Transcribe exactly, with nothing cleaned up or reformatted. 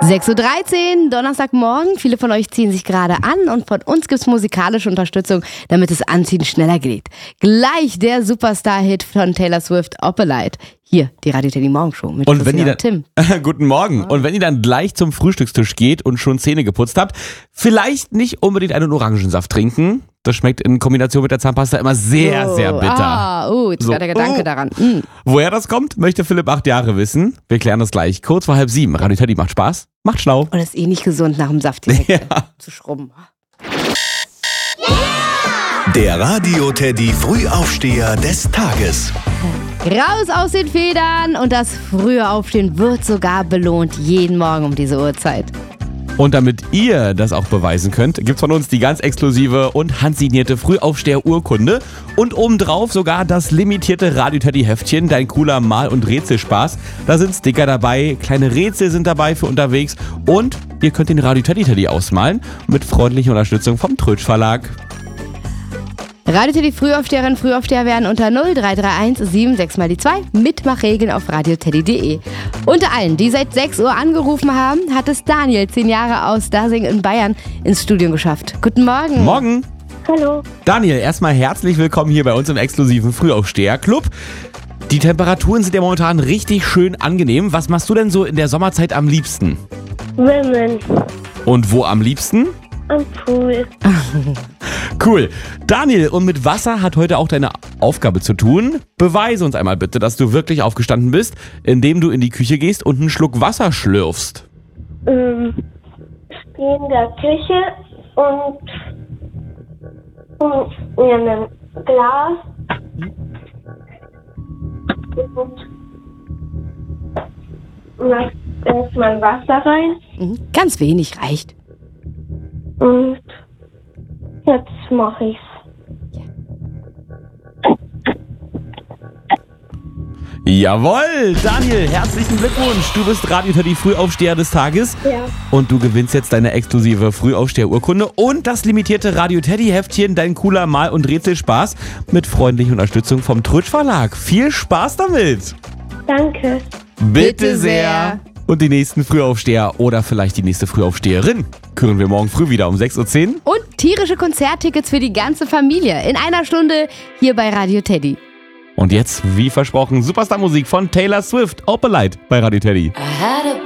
sechs Uhr dreizehn, Donnerstagmorgen. Viele von euch ziehen sich gerade an und von uns gibt's musikalische Unterstützung, damit das Anziehen schneller geht. Gleich der Superstar-Hit von Taylor Swift, Opalite. Hier, die Radio Teddy Morgenshow mit und wenn ihr dann, Tim. Guten Morgen. Und wenn ihr dann gleich zum Frühstückstisch geht und schon Zähne geputzt habt, vielleicht nicht unbedingt einen Orangensaft trinken. Das schmeckt in Kombination mit der Zahnpasta immer sehr, oh, sehr bitter. Ah, oh, jetzt so. war der Gedanke oh. daran. Mm. Woher das kommt, möchte Philipp acht Jahre wissen. Wir klären das gleich. Kurz vor halb sieben. Radio Teddy macht Spaß, macht schlau. Und das ist eh nicht gesund, nach dem Saft direkt ja. zu schrubben. Der Radio Teddy Frühaufsteher des Tages. Raus aus den Federn und das frühe Aufstehen wird sogar belohnt, jeden Morgen um diese Uhrzeit. Und damit ihr das auch beweisen könnt, gibt's von uns die ganz exklusive und handsignierte Frühaufsteher-Urkunde und obendrauf sogar das limitierte Radio Teddy Heftchen, dein cooler Mal- und Rätselspaß. Da sind Sticker dabei, kleine Rätsel sind dabei für unterwegs und ihr könnt den Radio Teddy Teddy ausmalen mit freundlicher Unterstützung vom Trötsch Verlag. Radio Teddy Frühaufsteherinnen, Frühaufsteher werden unter null drei drei eins sieben sechs mal die zwei. Mitmachregeln auf radioteddy punkt de. Unter allen, die seit sechs Uhr angerufen haben, hat es Daniel, zehn Jahre aus Dasing in Bayern, ins Studio geschafft. Guten Morgen. Morgen. Hallo. Daniel, erstmal herzlich willkommen hier bei uns im exklusiven Frühaufsteher-Club. Die Temperaturen sind ja momentan richtig schön angenehm. Was machst du denn so in der Sommerzeit am liebsten? Schwimmen. Und wo am liebsten? Am Pool. Cool. Daniel, und mit Wasser hat heute auch deine Aufgabe zu tun. Beweise uns einmal bitte, dass du wirklich aufgestanden bist, indem du in die Küche gehst und einen Schluck Wasser schlürfst. Ähm, stehe in der Küche und, und in einem Glas und mach erstmal Wasser rein Mhm. Ganz wenig reicht. und jetzt mache ich's. Jawohl, Daniel, herzlichen Glückwunsch. Du bist Radio Teddy Frühaufsteher des Tages. Ja. Und du gewinnst jetzt deine exklusive Frühaufsteher-Urkunde und das limitierte Radio Teddy-Heftchen, dein cooler Mal- und Rätselspaß mit freundlicher Unterstützung vom Trötsch Verlag. Viel Spaß damit. Danke. Bitte sehr. Und die nächsten Frühaufsteher oder vielleicht die nächste Frühaufsteherin küren wir morgen früh wieder um sechs Uhr zehn. Und tierische Konzerttickets für die ganze Familie in einer Stunde hier bei Radio Teddy. Und jetzt, wie versprochen, Superstar-Musik von Taylor Swift, Opalite bei Radio Teddy. I had a